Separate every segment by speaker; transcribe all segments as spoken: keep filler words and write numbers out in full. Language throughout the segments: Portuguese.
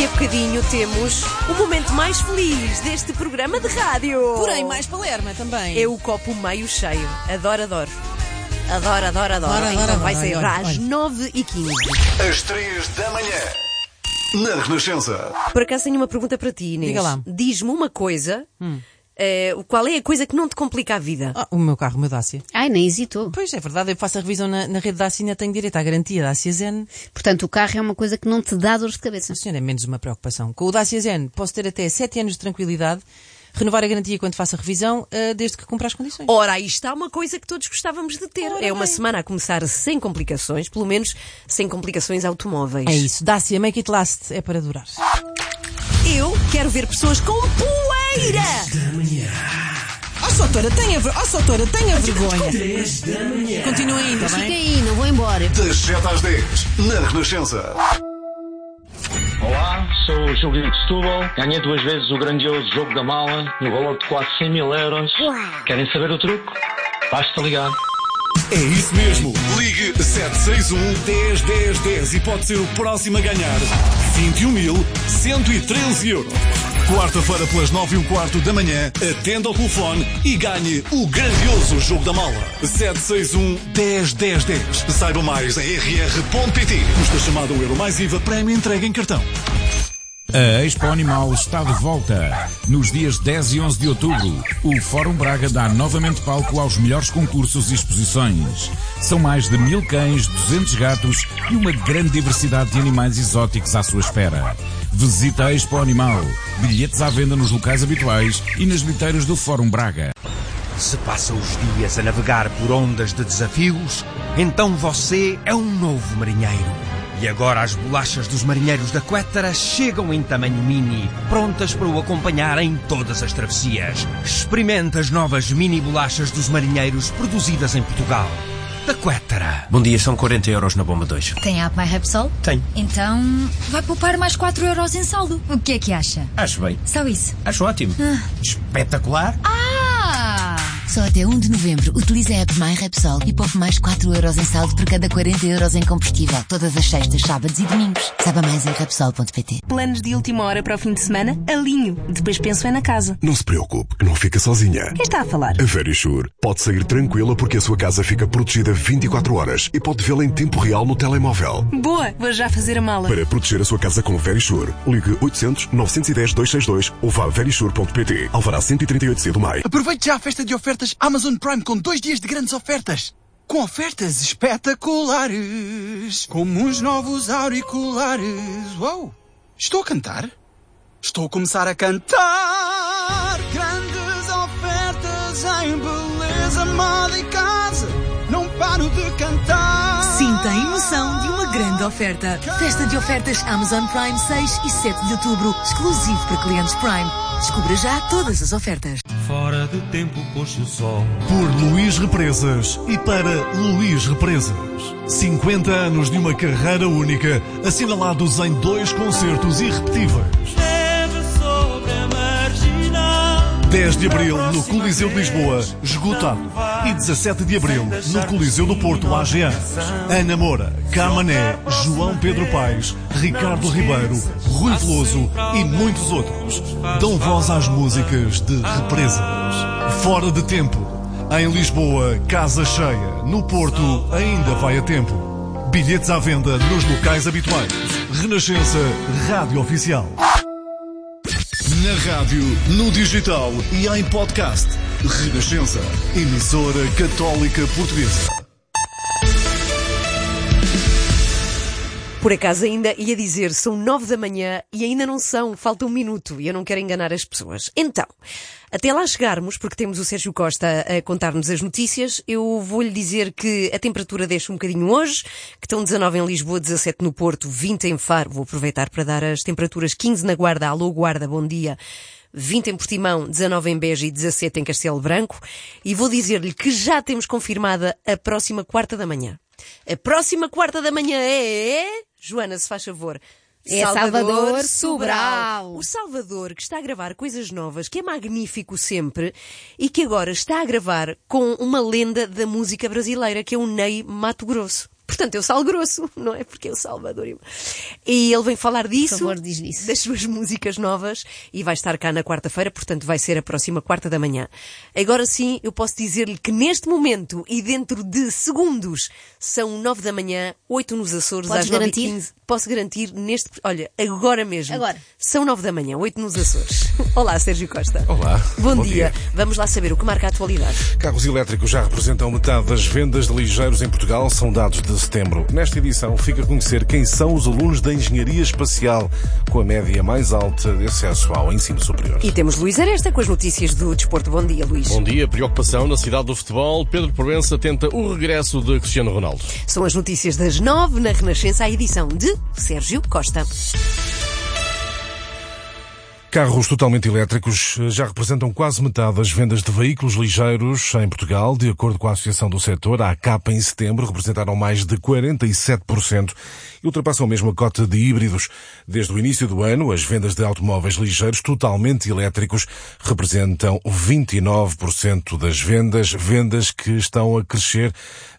Speaker 1: Daqui a bocadinho temos o momento mais feliz deste programa de rádio.
Speaker 2: Porém, mais palerma também.
Speaker 1: É o copo meio cheio. Adoro, adoro. Adoro, adoro, adoro.
Speaker 2: Adoro,
Speaker 1: então
Speaker 2: adoro,
Speaker 1: vai
Speaker 2: adoro,
Speaker 1: ser
Speaker 2: adoro,
Speaker 1: às
Speaker 2: adoro.
Speaker 1: nove e quinze.
Speaker 3: Às três da manhã, na Renascença.
Speaker 1: Por acaso tenho uma pergunta para ti, Inês.
Speaker 2: Diga lá.
Speaker 1: Diz-me uma coisa. Hum. Uh, qual é a coisa que não te complica a vida?
Speaker 2: Ah, o meu carro, o meu Dacia.
Speaker 4: Ai, nem hesitou.
Speaker 2: Pois é verdade, eu faço a revisão na, na rede Dacia e ainda tenho direito à garantia Dacia Zen.
Speaker 4: Portanto, o carro é uma coisa que não te dá dores de cabeça.
Speaker 2: O senhor é menos uma preocupação. Com o Dacia Zen posso ter até sete anos de tranquilidade, renovar a garantia quando faço a revisão, uh, desde que cumpra as condições.
Speaker 1: Ora, aí está uma coisa que todos gostávamos de ter.
Speaker 2: Ora
Speaker 1: é uma
Speaker 2: bem.
Speaker 1: semana a começar sem complicações, pelo menos sem complicações automóveis.
Speaker 2: É isso, Dacia Make It Last é para durar.
Speaker 1: Eu quero ver pessoas com poeira!
Speaker 2: Ó, oh, Soutora, tenha, ver... oh, Soutora, tenha vergonha.
Speaker 3: três da manhã.
Speaker 2: Continue ainda,
Speaker 4: Fica
Speaker 2: bem?
Speaker 4: aí, não vou embora.
Speaker 3: Das sete às dez, na Renascença.
Speaker 5: Olá, sou o Júlio de Setúbal. Ganhei duas vezes o grandioso jogo da mala no valor de quase cem mil euros. Querem saber o truque? Basta ligar.
Speaker 3: É isso mesmo. Ligue sete seis um, dez, dez, dez e pode ser o próximo a ganhar vinte e um mil cento e treze euros. Quarta-feira pelas nove e um quarto da manhã, atenda ao telefone e ganhe o grandioso jogo da mala. sete seis um, dez, dez, dez. Saiba mais em r r ponto p t. Custa chamada o Euro mais I V A, prémio entrega em cartão.
Speaker 6: A Expo Animal está de volta. Nos dias dez e onze de outubro, o Fórum Braga dá novamente palco aos melhores concursos e exposições. São mais de mil cães, duzentos gatos e uma grande diversidade de animais exóticos à sua espera. Visita a Expo Animal. Bilhetes à venda nos locais habituais e nas bilheteiras do Fórum Braga.
Speaker 7: Se passa os dias a navegar por ondas de desafios, então você é um novo marinheiro. E agora as bolachas dos marinheiros da Quétara chegam em tamanho mini, prontas para o acompanhar em todas as travessias. Experimente as novas mini bolachas dos marinheiros produzidas em Portugal. Da Quétara.
Speaker 8: Bom dia, são quarenta euros na bomba dois.
Speaker 9: Tem app My Repsol?
Speaker 8: Tem.
Speaker 9: Então vai poupar mais quatro euros em saldo. O que é que acha?
Speaker 8: Acho bem.
Speaker 9: Só isso.
Speaker 8: Acho ótimo.
Speaker 9: Ah.
Speaker 8: Espetacular.
Speaker 9: Ah!
Speaker 10: Só até um de novembro, utilize a app My Repsol e poupe mais quatro euros em saldo por cada quarenta euros em combustível. Todas as sextas, sábados e domingos. Saiba mais em repsol ponto p t.
Speaker 11: Planos de última hora para o fim de semana? Alinho. Depois penso é na casa.
Speaker 12: Não se preocupe, não fica sozinha.
Speaker 11: Quem está a falar?
Speaker 12: A Verisure pode sair tranquila porque a sua casa fica protegida vinte e quatro horas e pode vê-la em tempo real no telemóvel.
Speaker 11: Boa, vou já fazer a mala.
Speaker 12: Para proteger a sua casa com Verisure, ligue oitocentos, novecentos e dez, duzentos e sessenta e dois ou vá a verisure ponto p t. Alvará cento e trinta e oito C do Maio.
Speaker 13: Aproveite já a festa de ofertas Amazon Prime com dois dias de grandes ofertas. Com ofertas espetaculares. Como os novos auriculares. Uau! Estou a cantar? Estou a começar a cantar. Grandes ofertas em beleza, moda e casa. Não paro de cantar.
Speaker 14: Sinta a emoção de uma grande oferta. Festa de ofertas Amazon Prime seis e sete de outubro. Exclusivo para clientes Prime. Descubra já todas as ofertas.
Speaker 15: Fora de tempo pôs o sol.
Speaker 16: Por Luís Represas e para Luís Represas. cinquenta anos de uma carreira única, assinalados em dois concertos irrepetíveis.
Speaker 15: Neve sobre a marginal.
Speaker 16: dez de abril no Coliseu de Lisboa, esgotado. E dezassete de abril no Coliseu do Porto, A G A. Ana Moura, Camané, João Pedro Paes, Ricardo Ribeiro, Rui Veloso e muitos outros dão voz às músicas de Represas. Fora de tempo. Em Lisboa, casa cheia. No Porto, ainda vai a tempo. Bilhetes à venda nos locais habituais. Renascença, Rádio Oficial. Na rádio, no digital e em podcast. Renascença, emissora católica portuguesa.
Speaker 1: Por acaso ainda ia dizer, são nove da manhã e ainda não são, falta um minuto e eu não quero enganar as pessoas. Então, até lá chegarmos, porque temos o Sérgio Costa a contar-nos as notícias, eu vou-lhe dizer que a temperatura desce um bocadinho hoje, que estão dezanove em Lisboa, dezassete no Porto, vinte em Faro, vou aproveitar para dar as temperaturas, quinze na Guarda, alô Guarda, bom dia, vinte em Portimão, dezanove em Beja e dezassete em Castelo Branco, e vou dizer-lhe que já temos confirmada a próxima quarta da manhã. A próxima quarta da manhã é... Joana, se faz favor.
Speaker 4: É Salvador Sobral.
Speaker 1: O Salvador, que está a gravar coisas novas, que é magnífico sempre, e que agora está a gravar com uma lenda da música brasileira, que é o Ney Matogrosso. Portanto, eu sal grosso, não é? Porque é o Salvador. E ele vem falar disso,
Speaker 4: Por favor, diz isso.
Speaker 1: das suas músicas novas, e vai estar cá na quarta-feira, portanto vai ser a próxima quarta da manhã. Agora sim, eu posso dizer-lhe que neste momento e dentro de segundos são nove da manhã, oito nos Açores,
Speaker 4: Podes
Speaker 1: às nove e
Speaker 4: garantir?
Speaker 1: quinze. Posso garantir neste... Olha, agora mesmo.
Speaker 4: Agora.
Speaker 1: São nove da manhã, oito nos Açores. Olá, Sérgio Costa.
Speaker 3: Olá.
Speaker 1: Bom,
Speaker 3: Bom
Speaker 1: dia.
Speaker 3: dia.
Speaker 1: Vamos lá saber o que marca a atualidade.
Speaker 3: Carros elétricos já representam metade das vendas de ligeiros em Portugal, são dados de setembro. Nesta edição fica a conhecer quem são os alunos da Engenharia Espacial, com a média mais alta de acesso ao ensino superior.
Speaker 1: E temos Luís Aresta com as notícias do desporto. Bom dia, Luís.
Speaker 17: Bom dia. Preocupação na cidade do futebol. Pedro Proença tenta o regresso de Cristiano Ronaldo.
Speaker 1: São as notícias das nove na Renascença, a edição de Sérgio Costa.
Speaker 3: Carros totalmente elétricos já representam quase metade das vendas de veículos ligeiros em Portugal. De acordo com a Associação do Setor, a ACAP, em setembro, representaram mais de quarenta e sete por cento e ultrapassam mesmo a cota de híbridos. Desde o início do ano, as vendas de automóveis ligeiros totalmente elétricos representam vinte e nove por cento das vendas, vendas que estão a crescer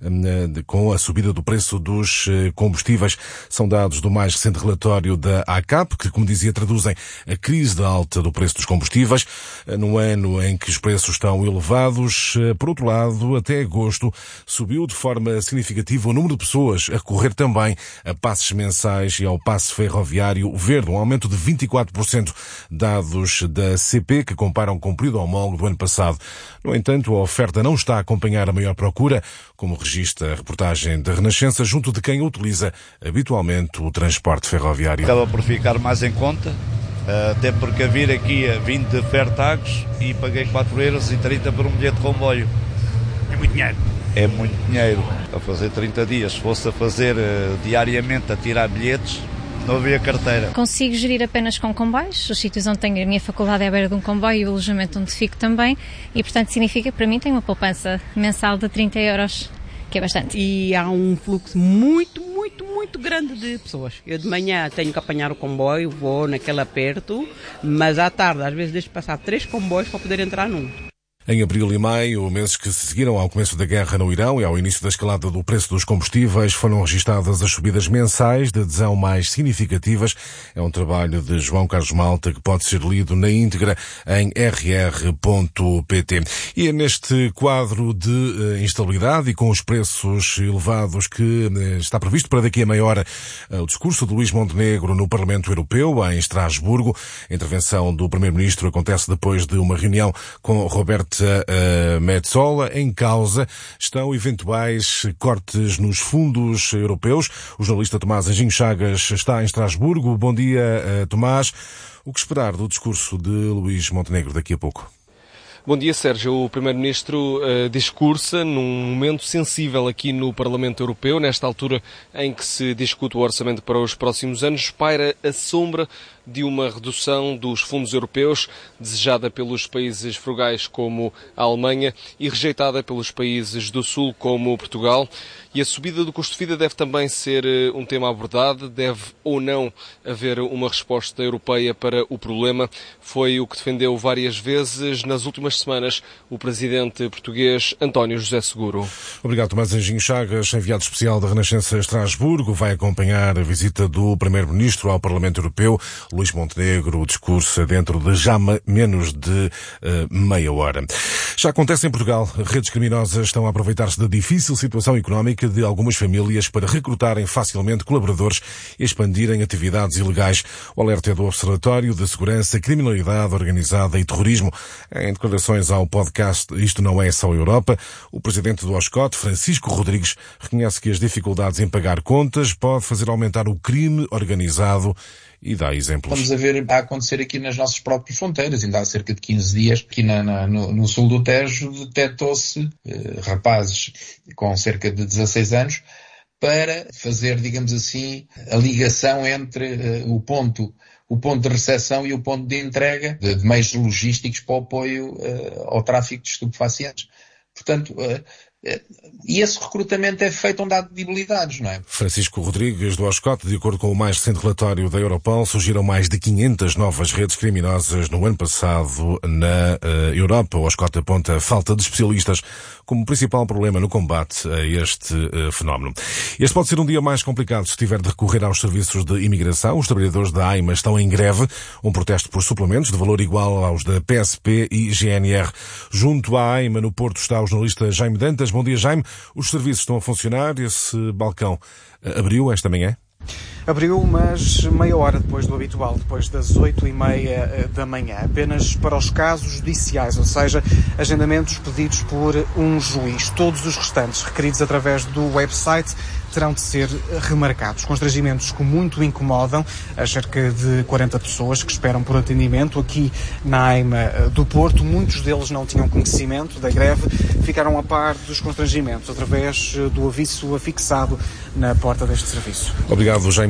Speaker 3: com a subida do preço dos combustíveis. São dados do mais recente relatório da ACAP, que, como dizia, traduzem a crise da alta do preço dos combustíveis, num ano em que os preços estão elevados. Por outro lado, até agosto, subiu de forma significativa o número de pessoas a recorrer também a passes mensais e ao passe ferroviário verde, um aumento de vinte e quatro por cento, dados da C P, que comparam com o período homólogo do ano passado. No entanto, a oferta não está a acompanhar a maior procura, como registra a reportagem da Renascença, junto de quem utiliza habitualmente o transporte ferroviário.
Speaker 18: Acaba por ficar mais em conta, até porque a vir aqui a vim de Fertagos e paguei quatro euros e trinta por um bilhete de comboio.
Speaker 19: É muito dinheiro.
Speaker 18: É muito dinheiro. A fazer trinta dias, se fosse a fazer uh, diariamente, a tirar bilhetes, não havia carteira.
Speaker 20: Consigo gerir apenas com comboios, os sítios onde tenho a minha faculdade é à beira de um comboio e o alojamento onde fico também, e portanto significa para mim tenho uma poupança mensal de trinta euros, que é bastante.
Speaker 21: E há um fluxo muito, muito, muito grande de pessoas. Eu de manhã tenho que apanhar o comboio, vou naquele aperto, mas à tarde às vezes deixo passar três comboios para poder entrar num.
Speaker 3: Em abril e maio, meses que se seguiram ao começo da guerra no Irão e ao início da escalada do preço dos combustíveis, foram registadas as subidas mensais de adesão mais significativas. É um trabalho de João Carlos Malta que pode ser lido na íntegra em r r ponto p t. E é neste quadro de instabilidade e com os preços elevados que está previsto para daqui a meia hora o discurso de Luís Montenegro no Parlamento Europeu, em Estrasburgo. A intervenção do Primeiro-Ministro acontece depois de uma reunião com Roberto Uh, Metsola. Em causa estão eventuais cortes nos fundos europeus. O jornalista Tomás Anjinho Chagas está em Estrasburgo. Bom dia, uh, Tomás. O que esperar do discurso de Luís Montenegro daqui a pouco?
Speaker 17: Bom dia, Sérgio. O Primeiro-Ministro uh, discursa num momento sensível aqui no Parlamento Europeu, nesta altura em que se discute o orçamento para os próximos anos, paira a sombra de uma redução dos fundos europeus desejada pelos países frugais como a Alemanha e rejeitada pelos países do Sul como Portugal. E a subida do custo de vida deve também ser um tema abordado. Deve ou não haver uma resposta europeia para o problema. Foi o que defendeu várias vezes nas últimas semanas o presidente português António José Seguro.
Speaker 3: Obrigado, Tomás Anjinho Chagas, enviado especial da Renascença a Estrasburgo. Vai acompanhar a visita do Primeiro-Ministro ao Parlamento Europeu, Luís Montenegro. O discurso dentro de já menos de uh, meia hora. Já acontece em Portugal. Redes criminosas estão a aproveitar-se da difícil situação económica de algumas famílias para recrutarem facilmente colaboradores e expandirem atividades ilegais. O alerta é do Observatório de Segurança, Criminalidade Organizada e Terrorismo. Em declarações ao podcast Isto Não É Só Europa, o presidente do OSCOT, Francisco Rodrigues, reconhece que as dificuldades em pagar contas pode fazer aumentar o crime organizado e dá exemplos.
Speaker 22: Estamos a ver a acontecer aqui nas nossas próprias fronteiras. Ainda há cerca de quinze dias, aqui na, na, no, no sul do Tejo, detectou-se eh, rapazes com cerca de dezasseis anos para fazer, digamos assim, a ligação entre eh, o ponto o ponto de recepção e o ponto de entrega de, de meios logísticos para o apoio uh, ao tráfico de estupefacientes. Portanto, uh, E esse recrutamento é feito onde há debilidades, não é?
Speaker 2: Francisco Rodrigues, do Oscote, de acordo com o mais recente relatório da Europol, surgiram mais de quinhentas novas redes criminosas no ano passado na uh, Europa. O Oscote aponta a falta de especialistas como principal problema no combate a este uh, fenómeno. Este pode ser um dia mais complicado se tiver de recorrer aos serviços de imigração. Os trabalhadores da AIMA estão em greve, um protesto por suplementos de valor igual aos da P S P e G N R. Junto à AIMA, no Porto, está o jornalista Jaime Dantas. Bom dia, Jaime. Os serviços estão a funcionar. Esse balcão abriu esta manhã?
Speaker 19: Abriu, mas meia hora depois do habitual, depois das oito e meia da manhã, apenas para os casos judiciais, ou seja, agendamentos pedidos por um juiz. Todos os restantes, requeridos através do website, terão de ser remarcados. Constrangimentos que muito incomodam a cerca de quarenta pessoas que esperam por atendimento aqui na AIMA do Porto. Muitos deles não tinham conhecimento da greve, ficaram a par dos constrangimentos através do aviso afixado na porta deste serviço.
Speaker 2: Obrigado, Jaime.